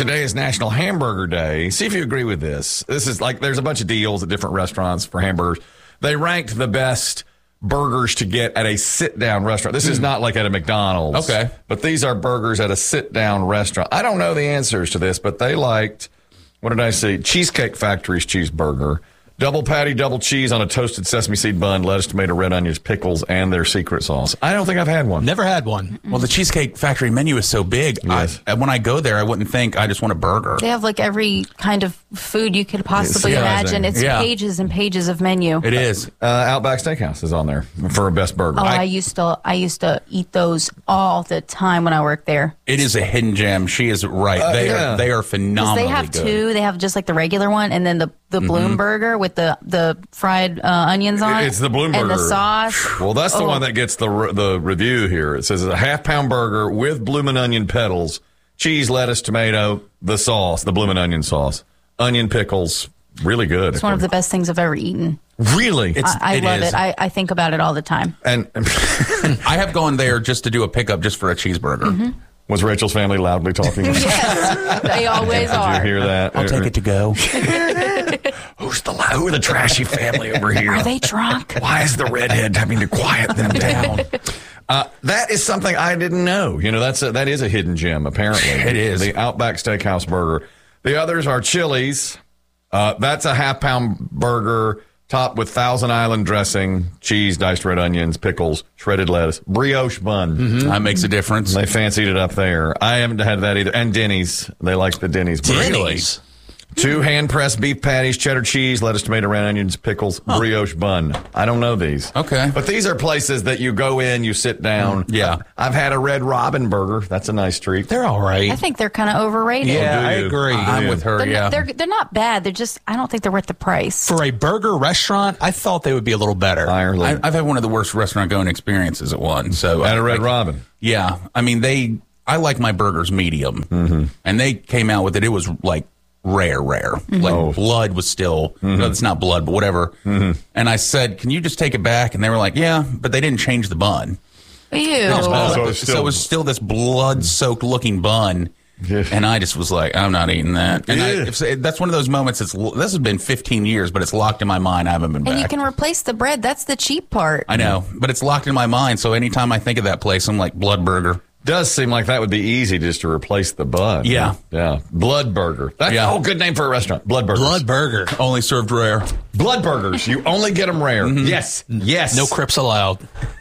Today is National Hamburger Day. See if you agree with this. This is like there's a bunch of deals at different restaurants for hamburgers. They ranked the best burgers to get at a sit-down restaurant. This is not like at a McDonald's. Okay. But these are burgers at a sit-down restaurant. I don't know the answers to this, but they liked, what did I see? Cheesecake Factory's cheeseburger. Double patty, double cheese on a toasted sesame seed bun, lettuce, tomato, red onions, pickles, and their secret sauce. I don't think I've had one. Never had one. Well, the Cheesecake Factory menu is so big. Yes. When I go there, I wouldn't think I just want a burger. They have like every kind of food you could possibly It's imagine. amazing. It's pages and pages of menu. It is. Outback Steakhouse is on there for a best burger. Oh, I used to eat those all the time when I worked there. It is a hidden gem. She is right. They are phenomenally They have good. two. They have just like the regular one, and then the Bloom burger with the fried onions on it. It's the Bloom burger. And the sauce. Well, that's the one that gets the review here. It says it's a half-pound burger with bloomin' onion petals, cheese, lettuce, tomato, the sauce, the bloomin' onion sauce, onion pickles. Really good. It's one of the best things I've ever eaten. Really? I love it. I think about it all the time. And I have gone there just to do a pickup just for a cheeseburger. was Rachel's family loudly talking? Yes, they always are. Did you hear that? I'll take it to go. Who are the trashy family over here? Are they drunk? Why is the redhead having to quiet them down? That is something I didn't know. You know, that is a hidden gem, apparently. It is. The Outback Steakhouse burger. The others are Chili's. That's a half-pound burger topped with Thousand Island dressing, cheese, diced red onions, pickles, shredded lettuce, brioche bun. That makes a difference. They fancied it up there. I haven't had that either. And Denny's. They like the Denny's burger. Denny's. 2 hand-pressed beef patties, cheddar cheese, lettuce, tomato, red onions, pickles, brioche bun. I don't know these. Okay. But these are places that you go in, you sit down. Yeah. I've had a Red Robin burger. That's a nice treat. They're all right. I think they're kind of overrated. Yeah, do I you? agree. I'm with her, yeah. They're not bad. They're just, I don't think they're worth the price. For a burger restaurant, I thought they would be a little better. Ireland. I've had one of the worst restaurant going experiences at one. So At a Red Robin. Yeah. I mean, I like my burgers medium. And they came out with it. It was like rare. Like blood was still, no, it's not blood, but whatever. And I said, can you just take it back? And they were like, yeah, but they didn't change the bun. Ew. So So it was still this blood-soaked looking bun. Yeah. And I just was like, I'm not eating that. And Yeah. that's one of those moments. This has been 15 years, but it's locked in my mind. I haven't been And back. you can replace the bread. That's the cheap part. I know, but it's locked in my mind. So anytime I think of that place, I'm like, blood burger. Does seem like that would be easy just to replace the bun. Yeah. Yeah. Blood burger. That's a good name for a restaurant. Blood burgers. Blood burger. Only served rare. Blood burgers. You only get them rare. Yes. Yes. No crips allowed.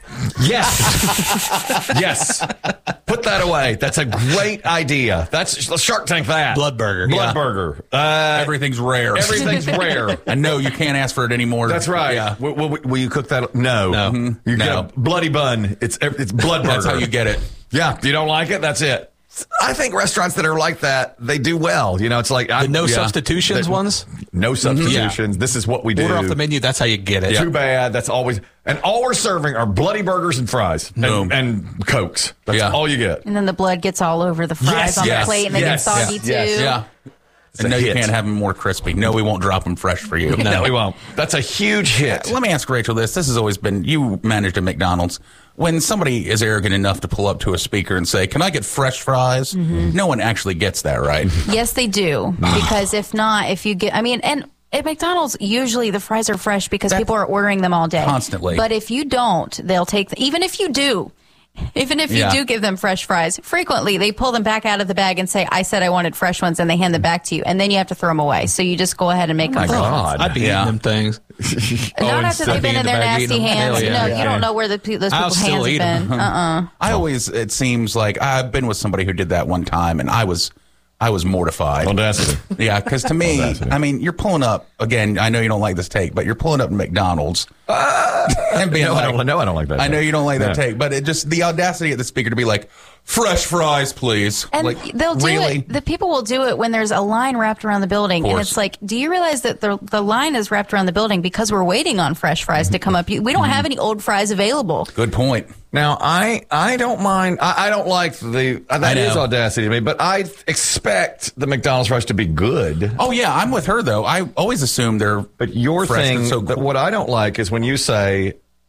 Yes. Yes. Put that away. That's a great idea. That's Shark Tank that. Blood burger. Blood Yeah. burger. Everything's rare. Everything's rare. I know you can't ask for it anymore. That's right. Yeah. Will you cook that? No. No. You get No. a bloody bun. It's blood burger. That's how you get it. Yeah. You don't like it? That's it. I think restaurants that are like that, they do well. You know, it's like The no substitutions ones? No substitutions. This is what we do. Order off the menu. That's how you get it. Too bad. That's always, and all we're serving are bloody burgers and fries and Cokes. That's all you get. And then the blood gets all over the fries on the plate, and they get soggy too. Yeah. And no, you hit. can't have them more crispy. No, we won't drop them fresh for you. No, we won't. That's a huge hit. Let me ask Rachel this. This has always been, you managed at McDonald's. When somebody is arrogant enough to pull up to a speaker and say, can I get fresh fries? No one actually gets that, right? Yes, they do. Because if not, if you get, and at McDonald's, usually the fries are fresh because people are ordering them all day. Constantly. But if you don't, they'll take, even if you do give them fresh fries, frequently they pull them back out of the bag and say, I said I wanted fresh ones, and they hand them back to you. And then you have to throw them away. So you just go ahead and make them fresh. God. I'd be eating them things. Not after they've been in their nasty hands. Hell yeah. No, you don't know where those people's hands still have eat 'em. been. I always, it seems like I've been with somebody who did that one time, and I was mortified. Audacity. Yeah, because to me, Audacity. I mean, you're pulling up, again, I know you don't like this take, but you're pulling up to McDonald's. And being No, like, I don't like that. I know you don't like that Yeah. take, but it just, the audacity of the speaker to be like, fresh fries, please. And like, they'll do really? it. The people will do it when there's a line wrapped around the building. Of And course. it's like, do you realize that the line is wrapped around the building because we're waiting on fresh fries to come up? We don't have any old fries available. Good point. Now, I don't mind. I don't like that is audacity to me, but I expect the McDonald's fries to be good. Oh, yeah, I'm with her, though. I always assume they're But your fresh thing, and so that cool. what I don't like is when you say,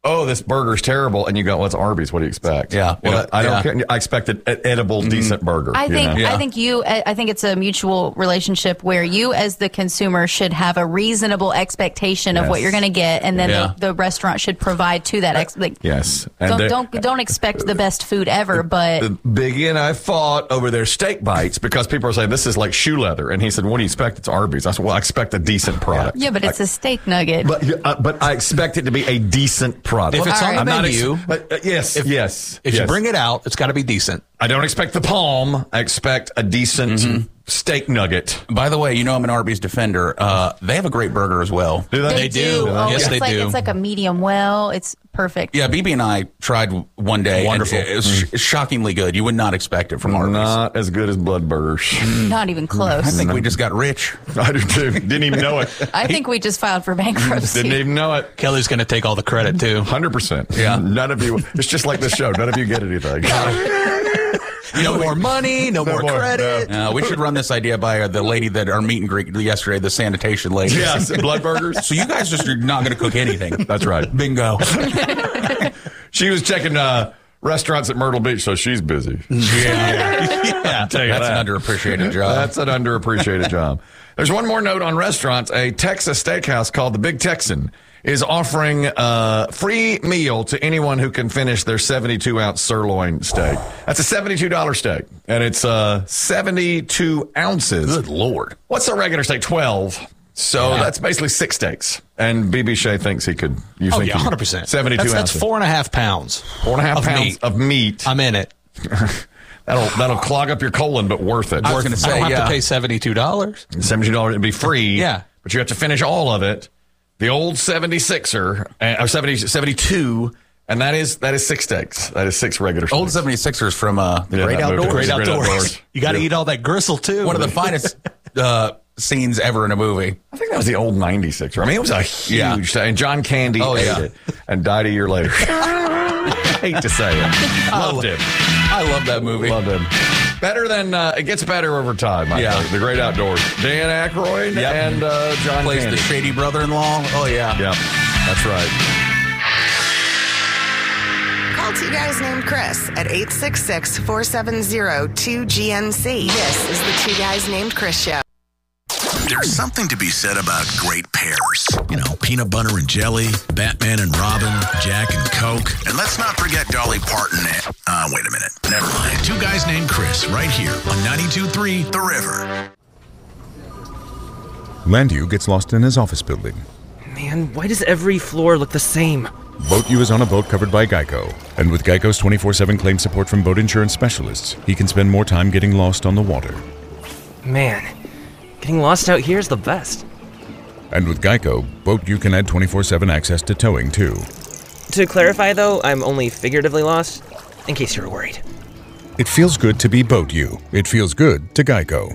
oh, this burger's terrible, and you go, well, it's Arby's. What do you expect? Yeah. You know, Well, I don't yeah. care. I expect an edible, decent burger. I think you know? I think it's a mutual relationship where you as the consumer should have a reasonable expectation of what Yes. you're going to get, and then Yeah. the restaurant should provide to that. Yes. And Don't expect the best food ever, but Biggie and I fought over their steak bites because people are saying this is like shoe leather, and he said, "What do you expect? It's Arby's." I said, "Well, I expect a decent product." yeah, but it's a steak nugget. But I expect it to be a decent product. If it's on the All right. menu, yes. if you bring it out, it's got to be decent. I don't expect the palm. I expect a decent steak nugget. By the way, you know I'm an Arby's defender. They have a great burger as well. Do They do. Oh, Yes, it's they do. It's like a medium well. It's perfect. Yeah, BB and I tried one day. Wonderful. And it was shockingly good. You would not expect it from Arby's. Not as good as Blood Burgers. Not even close. I think we just got rich. I do too. Didn't even know it. I think we just filed for bankruptcy. Didn't even know it. Kelly's going to take all the credit too. 100%. Yeah. None of you. It's just like this show. None of you get anything. No more money, no more more, credit. We should run this idea by the lady that our meet and greet yesterday, the sanitation lady. Yes, Blood Burgers. So you guys just are not going to cook anything. That's right. Bingo. She was checking restaurants at Myrtle Beach, so she's busy. Yeah. Tell you That's that. an underappreciated job. That's an underappreciated job. There's one more note on restaurants. A Texas steakhouse called the Big Texan is offering a free meal to anyone who can finish their 72-ounce sirloin steak. That's a $72 steak, and it's 72 ounces. Good Lord. What's a regular steak? 12. So that's basically 6 steaks. And BB Shea thinks he could. You Oh, think yeah, he could- 100%. 72 That's ounces. 4.5 pounds. 4.5 of pounds meat. of meat. I'm in it. That'll clog up your colon, but worth it. I was going to I say, don't have yeah. to pay $72. $72 it'd be free. Yeah. But you have to finish all of it. The old 76er, or 72, and that is 6 steaks. That is 6 regular steaks. Old 76ers from Yeah, Great that movie. Outdoors. Great Great outdoors. outdoors. You got to Yeah. eat all that gristle too. One of the finest scenes ever in a movie. I think that was the old 96er. I mean, it was a huge and John Candy Oh, ate yeah. it and died a year later. Hate to say it. Loved him. I love that movie. Loved him. Better than, it gets better over time. I Yeah. think. The Great Outdoors. Dan Aykroyd Yep. and John Plays Candy. the shady brother-in-law. Oh, yeah. Yep, that's right. Call two guys named Chris at 866-470-2GNC. This is the Two Guys Named Chris Show. There's something to be said about great pairs. You know, peanut butter and jelly, Batman and Robin, Jack and Coke. And let's not forget Dolly Parton and... wait a minute. Never mind. Two Guys Named Chris right here on 92.3 The River. Landu gets lost in his office building. Man, why does every floor look the same? Boat U is on a boat covered by Geico. And with Geico's 24/7 claim support from boat insurance specialists, he can spend more time getting lost on the water. Man, getting lost out here is the best. And with Geico, Boat U can add 24/7 access to towing, too. To clarify, though, I'm only figuratively lost, in case you were worried. It feels good to be Boat U. It feels good to Geico.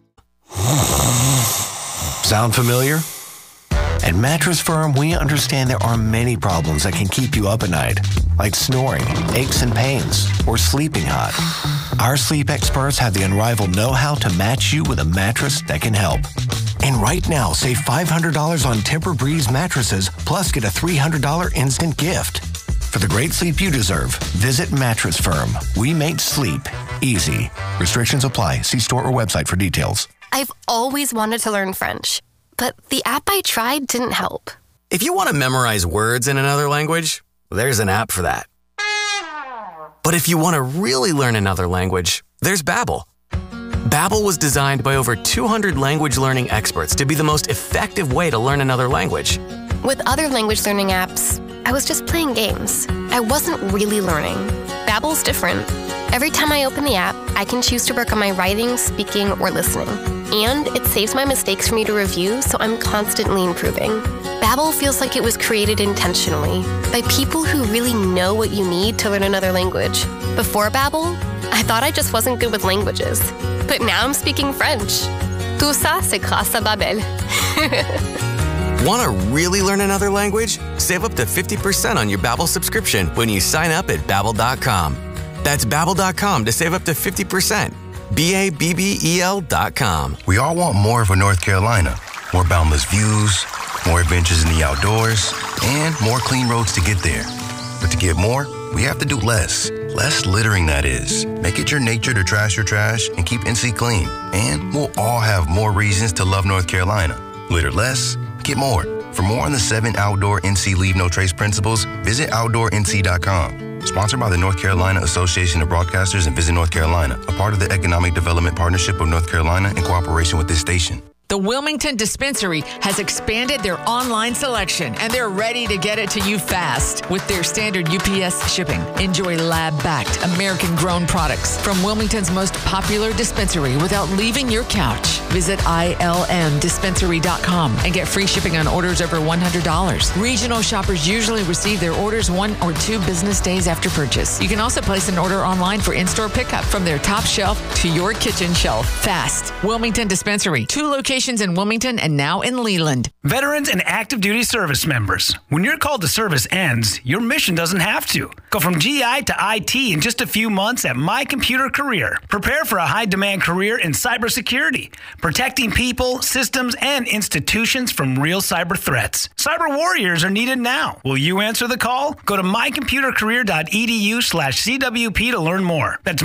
Sound familiar? At Mattress Firm, we understand there are many problems that can keep you up at night, like snoring, aches and pains, or sleeping hot. Our sleep experts have the unrivaled know-how to match you with a mattress that can help. And right now, save $500 on Tempur-Breeze mattresses, plus get a $300 instant gift. For the great sleep you deserve, visit Mattress Firm. We make sleep easy. Restrictions apply. See store or website for details. I've always wanted to learn French, but the app I tried didn't help. If you want to memorize words in another language, there's an app for that. But if you want to really learn another language, there's Babbel. Babbel was designed by over 200 language learning experts to be the most effective way to learn another language. With other language learning apps, I was just playing games. I wasn't really learning. Babbel's different. Every time I open the app, I can choose to work on my writing, speaking, or listening. And it saves my mistakes for me to review, so I'm constantly improving. Babbel feels like it was created intentionally by people who really know what you need to learn another language. Before Babbel, I thought I just wasn't good with languages. But now I'm speaking French. Tout ça, c'est grâce à Babbel. Want to really learn another language? Save up to 50% on your Babbel subscription when you sign up at Babbel.com. That's Babbel.com to save up to 50%. BABBEL.com. We all want more of a North Carolina. More boundless views, more adventures in the outdoors, and more clean roads to get there. But to get more, we have to do less. Less littering, that is. Make it your nature to trash your trash and keep NC clean. And we'll all have more reasons to love North Carolina. Litter less, get more. For more on the 7 Outdoor NC Leave No Trace principles, visit OutdoorNC.com. Sponsored by the North Carolina Association of Broadcasters and Visit North Carolina, a part of the Economic Development Partnership of North Carolina in cooperation with this station. The Wilmington Dispensary has expanded their online selection, and they're ready to get it to you fast with their standard UPS shipping. Enjoy lab-backed, American-grown products from Wilmington's most popular dispensary without leaving your couch. Visit ilmdispensary.com and get free shipping on orders over $100. Regional shoppers usually receive their orders 1 or 2 business days after purchase. You can also place an order online for in-store pickup from their top shelf to your kitchen shelf. Fast. Wilmington Dispensary. 2 locations in Wilmington and now in Leland. Veterans and active duty service members. When your call to service ends, your mission doesn't have to. Go from GI to IT in just a few months at My Computer Career. Prepare for a high-demand career in cybersecurity, protecting people, systems, and institutions from real cyber threats. Cyber warriors are needed now. Will you answer the call? Go to mycomputercareer.edu/CWP to learn more. That's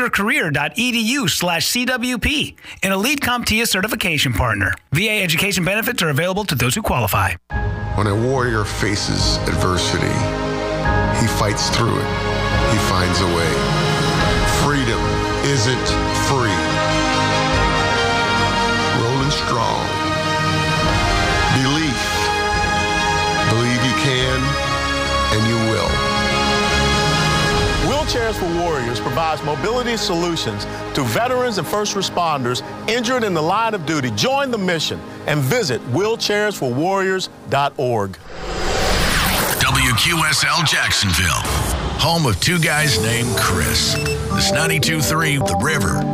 mycomputercareer.edu/CWP. An elite CompTIA certification partner. VA education benefits are available to those who qualify. When a warrior faces adversity, he fights through it. He finds a way. Freedom isn't free. Rolling strong. Belief. Believe you can, and you will. Wheelchairs for Warriors provides mobility solutions to veterans and first responders injured in the line of duty. Join the mission and visit wheelchairsforwarriors.org. WQSL Jacksonville, home of 2 guys named Chris. This 92.3 The River